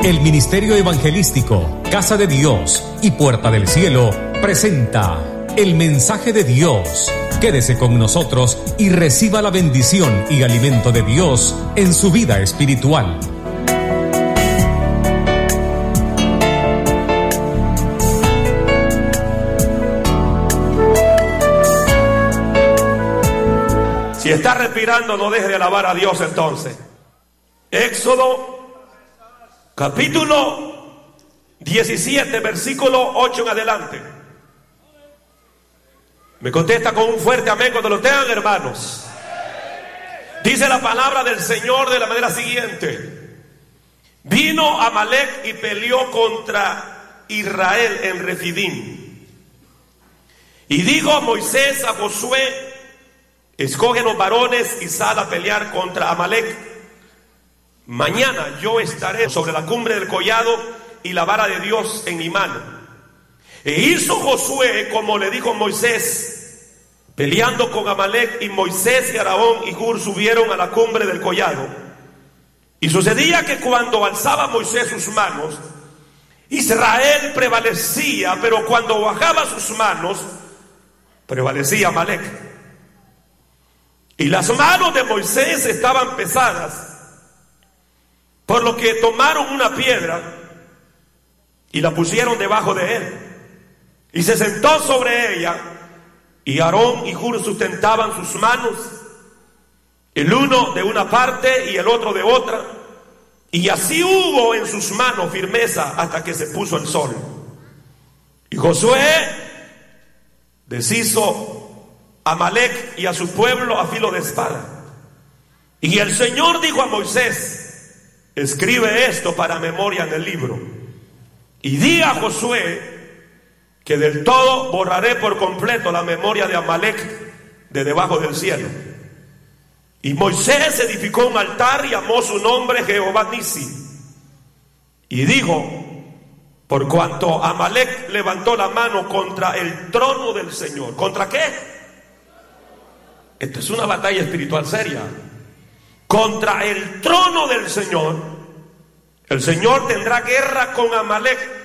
El Ministerio Evangelístico Casa de Dios y Puerta del Cielo presenta el mensaje de Dios. Quédese con nosotros y reciba la bendición y alimento de Dios en su vida espiritual. Si está respirando, no deje de alabar a Dios entonces. Éxodo capítulo 17, versículo 8 en adelante. Me contesta con un fuerte amén cuando lo tengan, hermanos. Dice la palabra del Señor de la manera siguiente: vino Amalek y peleó contra Israel en Refidim. Y dijo Moisés a Josué: escoge los varones y sal a pelear contra Amalek. Mañana yo estaré sobre la cumbre del collado y la vara de Dios en mi mano. E hizo Josué como le dijo Moisés, peleando con Amalek, y Moisés y Aarón y Hur subieron a la cumbre del collado. Y sucedía que cuando alzaba Moisés sus manos, Israel prevalecía, pero cuando bajaba sus manos, prevalecía Amalek. Y las manos de Moisés estaban pesadas, por lo que tomaron una piedra y la pusieron debajo de él, y se sentó sobre ella, y Aarón y Hur sustentaban sus manos, el uno de una parte y el otro de otra, y así hubo en sus manos firmeza hasta que se puso el sol. Y Josué deshizo a Amalek y a su pueblo a filo de espada. Y el Señor dijo a Moisés: escribe esto para memoria en el libro, y di a Josué que del todo borraré por completo la memoria de Amalek de debajo del cielo. Y Moisés edificó un altar y llamó su nombre Jehová Nisi. Y dijo: por cuanto Amalek levantó la mano contra el trono del Señor. ¿Contra qué? Esta es una batalla espiritual seria. Contra el trono del Señor, el Señor tendrá guerra con Amalek